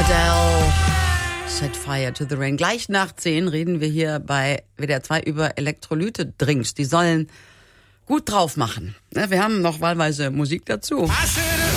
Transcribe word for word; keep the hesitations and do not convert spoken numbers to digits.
Adele, Set Fire to the Rain. Gleich nach zehn reden wir hier bei W D R zwei über Elektrolyte-Drinks. Die sollen gut drauf machen. Wir haben noch wahlweise Musik dazu.